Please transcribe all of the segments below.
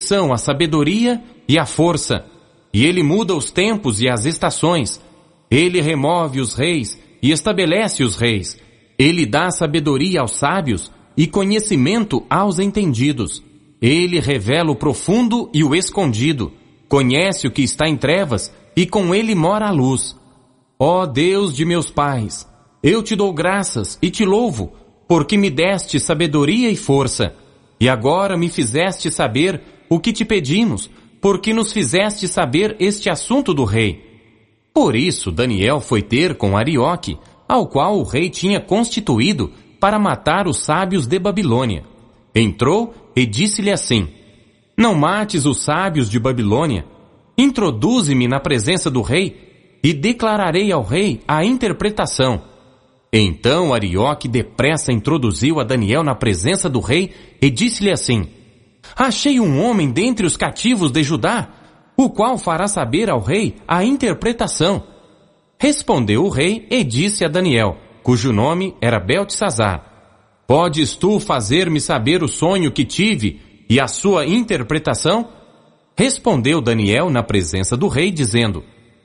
são a sabedoria e a força, e ele muda os tempos e as estações. Ele remove os reis e estabelece os reis. Ele dá sabedoria aos sábios e conhecimento aos entendidos. Ele revela o profundo e o escondido. Conhece o que está em trevas e com ele mora a luz. Ó Deus de meus pais, eu te dou graças e te louvo, porque me deste sabedoria e força. E agora me fizeste saber o que te pedimos, porque nos fizeste saber este assunto do rei. Por isso Daniel foi ter com Arioque, ao qual o rei tinha constituído para matar os sábios de Babilônia. Entrou e disse-lhe assim: Não mates os sábios de Babilônia. Introduze-me na presença do rei e declararei ao rei a interpretação. Então Arioque depressa introduziu a Daniel na presença do rei e disse-lhe assim: Achei um homem dentre os cativos de Judá, o qual fará saber ao rei a interpretação. Respondeu o rei e disse a Daniel, cujo nome era Beltesazar: Podes tu fazer-me saber o sonho que tive e a sua interpretação? Respondeu Daniel na presença do rei, dizendo: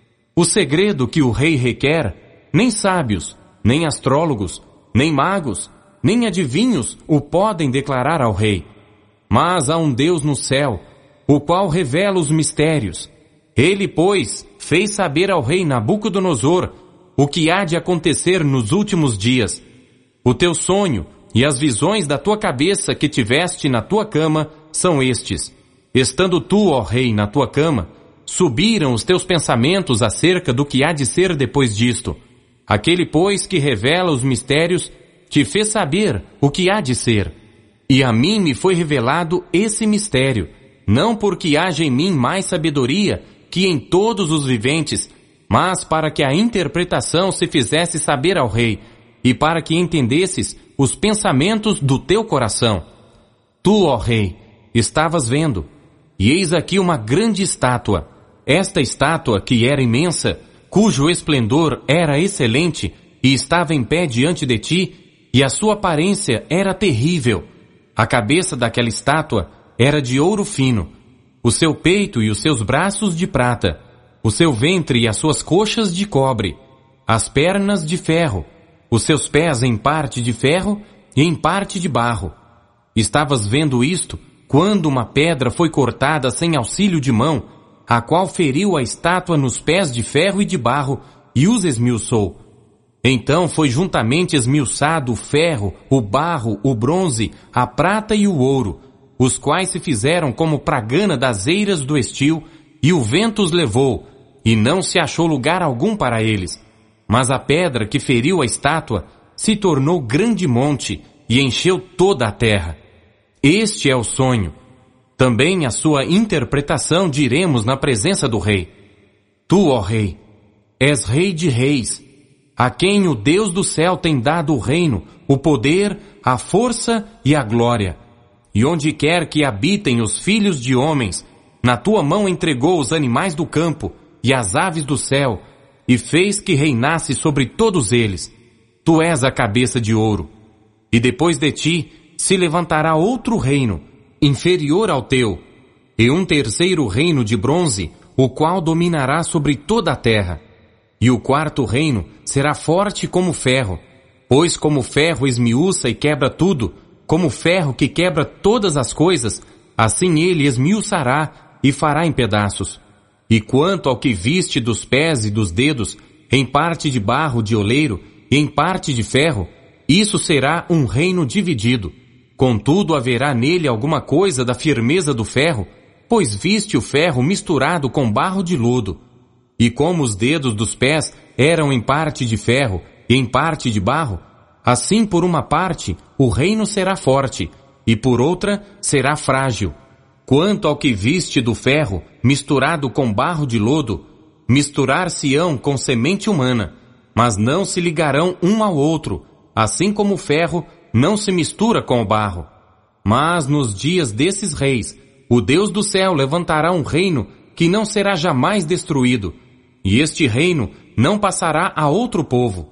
O segredo que o rei requer, nem sábios, nem astrólogos, nem magos, nem adivinhos o podem declarar ao rei. Mas há um Deus no céu, o qual revela os mistérios. Ele, pois, fez saber ao rei Nabucodonosor o que há de acontecer nos últimos dias. O teu sonho e as visões da tua cabeça que tiveste na tua cama são estes. Estando tu, ó rei, na tua cama, subiram os teus pensamentos acerca do que há de ser depois disto. Aquele, pois, que revela os mistérios, te fez saber o que há de ser. E a mim me foi revelado esse mistério, não porque haja em mim mais sabedoria que em todos os viventes, mas para que a interpretação se fizesse saber ao rei, e para que entendesses os pensamentos do teu coração. Tu, ó rei, estavas vendo, e eis aqui uma grande estátua. Esta estátua, que era imensa, cujo esplendor era excelente, e estava em pé diante de ti, e a sua aparência era terrível. A cabeça daquela estátua era de ouro fino, o seu peito e os seus braços de prata, o seu ventre e as suas coxas de cobre, as pernas de ferro, os seus pés em parte de ferro e em parte de barro. Estavas vendo isto quando uma pedra foi cortada sem auxílio de mão, a qual feriu a estátua nos pés de ferro e de barro e os esmiuçou. Então foi juntamente esmiuçado o ferro, o barro, o bronze, a prata e o ouro, os quais se fizeram como pragana das eiras do estio, e o vento os levou, e não se achou lugar algum para eles. Mas a pedra que feriu a estátua se tornou grande monte e encheu toda a terra. Este é o sonho. Também a sua interpretação diremos na presença do rei. Tu, ó rei, és rei de reis, a quem o Deus do céu tem dado o reino, o poder, a força e a glória. E onde quer que habitem os filhos de homens, na tua mão entregou os animais do campo e as aves do céu, e fez que reinasse sobre todos eles. Tu és a cabeça de ouro. E depois de ti se levantará outro reino, inferior ao teu, e um terceiro reino de bronze, o qual dominará sobre toda a terra. E o quarto reino será forte como ferro, pois como ferro esmiuça e quebra tudo, como ferro que quebra todas as coisas, assim ele esmiuçará e fará em pedaços. E quanto ao que viste dos pés e dos dedos, em parte de barro de oleiro e em parte de ferro, isso será um reino dividido. Contudo haverá nele alguma coisa da firmeza do ferro, pois viste o ferro misturado com barro de lodo. E como os dedos dos pés eram em parte de ferro e em parte de barro, assim por uma parte o reino será forte, e por outra será frágil. Quanto ao que viste do ferro misturado com barro de lodo, misturar-se-ão com semente humana, mas não se ligarão um ao outro, assim como o ferro não se mistura com o barro. Mas nos dias desses reis, o Deus do céu levantará um reino que não será jamais destruído, e este reino não passará a outro povo.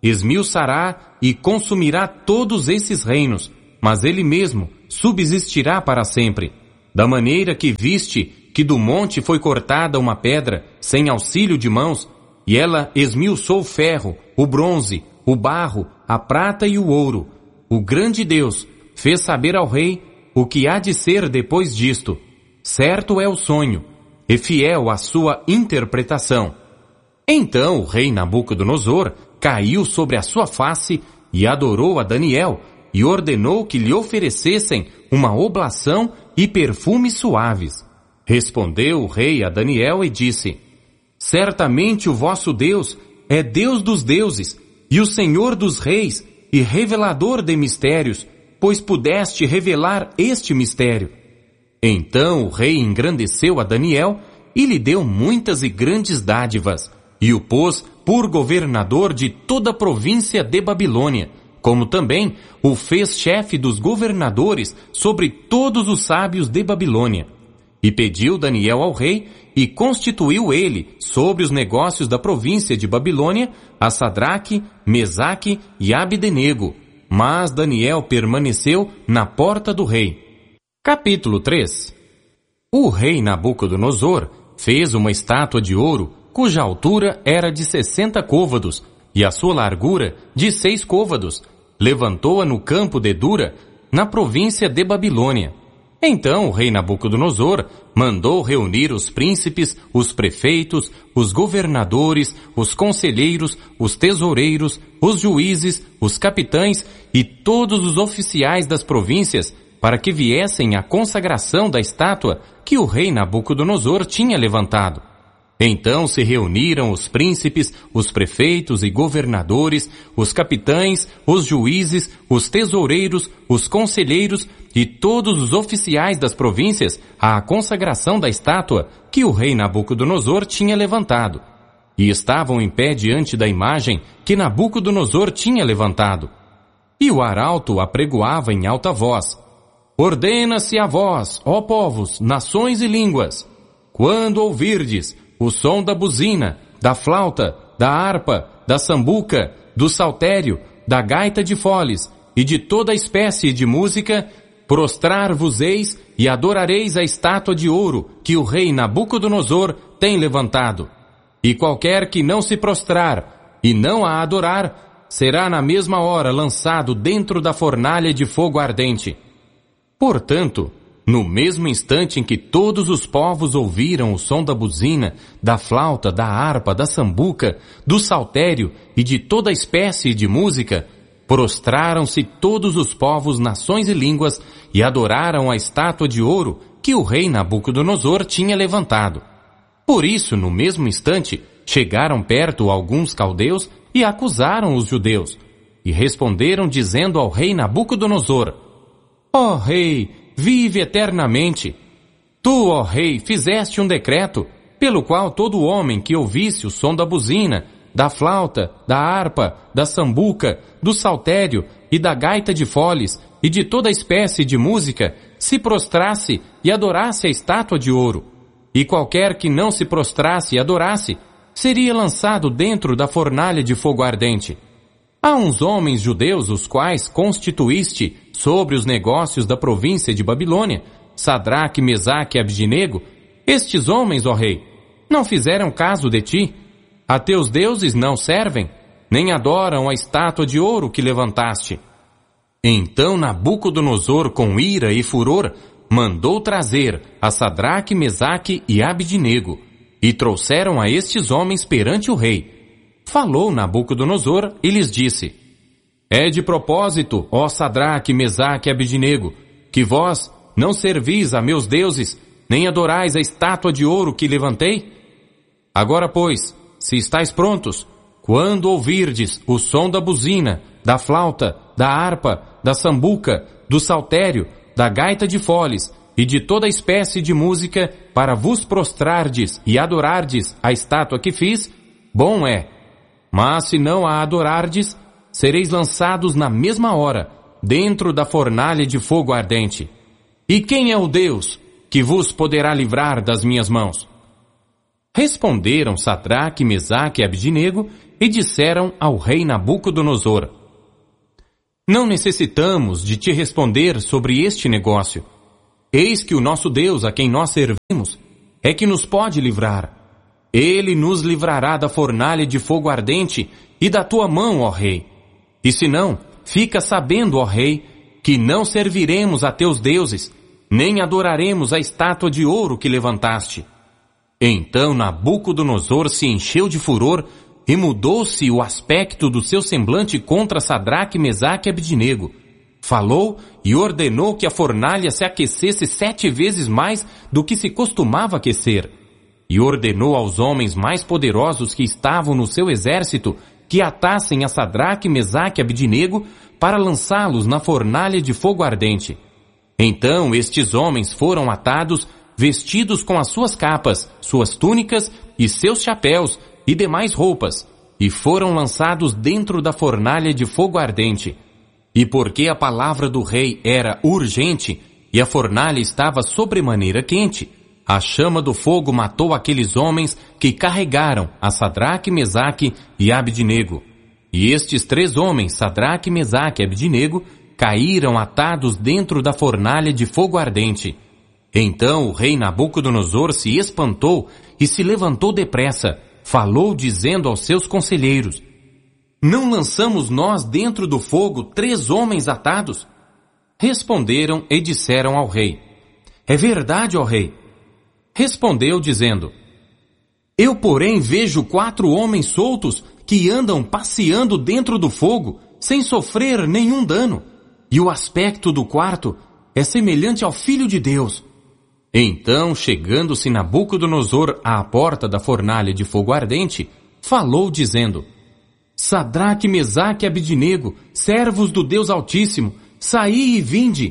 Esmiuçará e consumirá todos esses reinos, mas ele mesmo subsistirá para sempre. Da maneira que viste que do monte foi cortada uma pedra, sem auxílio de mãos, e ela esmiuçou o ferro, o bronze, o barro, a prata e o ouro. O grande Deus fez saber ao rei o que há de ser depois disto. Certo é o sonho, e fiel a sua interpretação. Então o rei Nabucodonosor caiu sobre a sua face e adorou a Daniel, e ordenou que lhe oferecessem uma oblação e perfumes suaves. Respondeu o rei a Daniel e disse: Certamente o vosso Deus é Deus dos deuses, e o Senhor dos reis, e revelador de mistérios, pois pudeste revelar este mistério. Então o rei engrandeceu a Daniel e lhe deu muitas e grandes dádivas, e o pôs por governador de toda a província de Babilônia, como também o fez chefe dos governadores sobre todos os sábios de Babilônia. E pediu Daniel ao rei, e constituiu ele sobre os negócios da província de Babilônia a Sadraque, Mesaque e Abdenego. Mas Daniel permaneceu na porta do rei. Capítulo 3. O rei Nabucodonosor fez uma estátua de ouro, cuja altura era de 60 côvados, e a sua largura de 6 côvados. Levantou-a no campo de Dura, na província de Babilônia. Então o rei Nabucodonosor mandou reunir os príncipes, os prefeitos, os governadores, os conselheiros, os tesoureiros, os juízes, os capitães e todos os oficiais das províncias, para que viessem à consagração da estátua que o rei Nabucodonosor tinha levantado. Então se reuniram os príncipes, os prefeitos e governadores, os capitães, os juízes, os tesoureiros, os conselheiros e todos os oficiais das províncias à consagração da estátua que o rei Nabucodonosor tinha levantado. E estavam em pé diante da imagem que Nabucodonosor tinha levantado. E o arauto apregoava em alta voz: Ordena-se a vós, ó povos, nações e línguas, quando ouvirdes o som da buzina, da flauta, da harpa, da sambuca, do saltério, da gaita de foles e de toda espécie de música, prostrar-vos-eis e adorareis a estátua de ouro que o rei Nabucodonosor tem levantado. E qualquer que não se prostrar e não a adorar, será na mesma hora lançado dentro da fornalha de fogo ardente. Portanto, no mesmo instante em que todos os povos ouviram o som da buzina, da flauta, da harpa, da sambuca, do saltério e de toda espécie de música, prostraram-se todos os povos, nações e línguas e adoraram a estátua de ouro que o rei Nabucodonosor tinha levantado. Por isso, no mesmo instante, chegaram perto alguns caldeus e acusaram os judeus, e responderam dizendo ao rei Nabucodonosor: Ó rei, vive eternamente. Tu, ó rei, fizeste um decreto, pelo qual todo homem que ouvisse o som da buzina, da flauta, da harpa, da sambuca, do saltério e da gaita de foles e de toda espécie de música, se prostrasse e adorasse a estátua de ouro. E qualquer que não se prostrasse e adorasse, seria lançado dentro da fornalha de fogo ardente. Há uns homens judeus os quais constituíste sobre os negócios da província de Babilônia, Sadraque, Mesaque e Abdenego. Estes homens, ó rei, não fizeram caso de ti. A teus deuses não servem, nem adoram a estátua de ouro que levantaste. Então Nabucodonosor, com ira e furor, mandou trazer a Sadraque, Mesaque e Abdenego, e trouxeram a estes homens perante o rei. Falou Nabucodonosor e lhes disse: É de propósito, ó Sadraque, Mesaque e Abdenego, que vós não servis a meus deuses, nem adorais a estátua de ouro que levantei? Agora, pois, se estáis prontos, quando ouvirdes o som da buzina, da flauta, da harpa, da sambuca, do saltério, da gaita de foles e de toda espécie de música, para vos prostrardes e adorardes a estátua que fiz, bom é. Mas se não a adorardes, sereis lançados na mesma hora, dentro da fornalha de fogo ardente. E quem é o Deus que vos poderá livrar das minhas mãos? Responderam Sadraque, Mesaque e Abdenego e disseram ao rei Nabucodonosor: Não necessitamos de te responder sobre este negócio. Eis que o nosso Deus, a quem nós servimos, é que nos pode livrar. Ele nos livrará da fornalha de fogo ardente e da tua mão, ó rei. E se não, fica sabendo, ó rei, que não serviremos a teus deuses, nem adoraremos a estátua de ouro que levantaste. Então Nabucodonosor se encheu de furor e mudou-se o aspecto do seu semblante contra Sadraque, Mesaque e Abidnego. Falou e ordenou que a fornalha se aquecesse 7 vezes mais do que se costumava aquecer. E ordenou aos homens mais poderosos que estavam no seu exército que atassem a Sadraque, Mesaque e Abidnego para lançá-los na fornalha de fogo ardente. Então estes homens foram atados, vestidos com as suas capas, suas túnicas e seus chapéus e demais roupas, e foram lançados dentro da fornalha de fogo ardente. E porque a palavra do rei era urgente e a fornalha estava sobremaneira quente, a chama do fogo matou aqueles homens que carregaram a Sadraque, Mesaque e Abidnego. E estes 3 homens, Sadraque, Mesaque e Abidnego, caíram atados dentro da fornalha de fogo ardente. Então o rei Nabucodonosor se espantou e se levantou depressa, falou dizendo aos seus conselheiros: Não lançamos nós dentro do fogo 3 homens atados? Responderam e disseram ao rei: É verdade, ó rei. Respondeu dizendo: Eu, porém, vejo 4 homens soltos que andam passeando dentro do fogo, sem sofrer nenhum dano, e o aspecto do quarto é semelhante ao Filho de Deus. Então, chegando-se Nabucodonosor à porta da fornalha de fogo ardente, falou dizendo: Sadraque, Mesaque e Abidnego, servos do Deus Altíssimo, saí e vinde.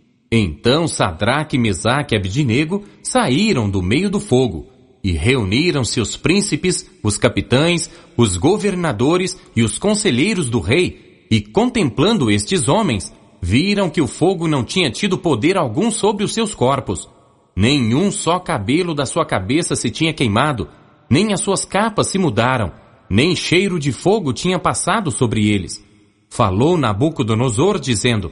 Então Sadraque, Mesaque e Abidnego saíram do meio do fogo, e reuniram-se os príncipes, os capitães, os governadores e os conselheiros do rei, e contemplando estes homens, viram que o fogo não tinha tido poder algum sobre os seus corpos. Nenhum só cabelo da sua cabeça se tinha queimado, nem as suas capas se mudaram, nem cheiro de fogo tinha passado sobre eles. Falou Nabucodonosor dizendo: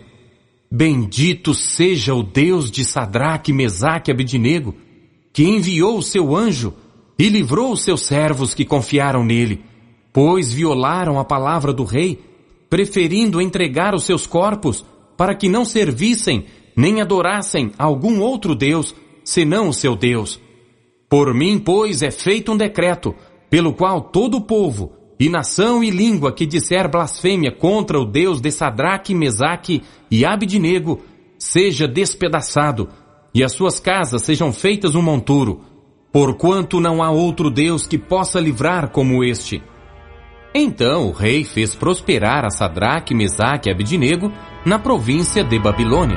Bendito seja o Deus de Sadraque, Mesaque e Abidnego, que enviou o seu anjo e livrou os seus servos que confiaram nele, pois violaram a palavra do rei, preferindo entregar os seus corpos para que não servissem nem adorassem algum outro Deus, senão o seu Deus. Por mim, pois, é feito um decreto, pelo qual todo o povo, e nação e língua que disser blasfêmia contra o Deus de Sadraque, Mesaque e Abidnego, seja despedaçado, e as suas casas sejam feitas um monturo, porquanto não há outro Deus que possa livrar como este. Então o rei fez prosperar a Sadraque, Mesaque e Abidnego na província de Babilônia.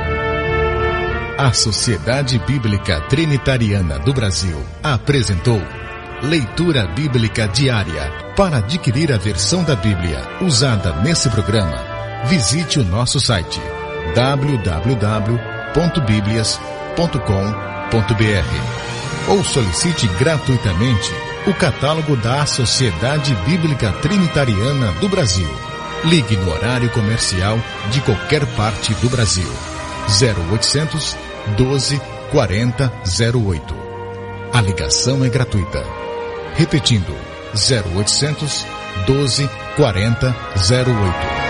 A Sociedade Bíblica Trinitariana do Brasil apresentou Leitura Bíblica Diária. Para adquirir a versão da Bíblia usada nesse programa, visite o nosso site www.biblias.com.br ou solicite gratuitamente o catálogo da Sociedade Bíblica Trinitariana do Brasil. Ligue no horário comercial de qualquer parte do Brasil. 0800 12 40 08. A ligação é gratuita. Repetindo, 0800 12 40 08.